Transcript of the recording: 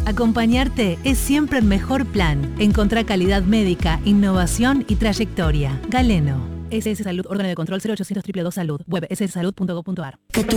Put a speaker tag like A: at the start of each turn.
A: Acompañarte es siempre el mejor plan. Encontrá calidad médica, innovación y trayectoria. Galeno. SS Salud, órgano de control 0800 222 Salud. Web sssalud.gov.ar.
B: Que tu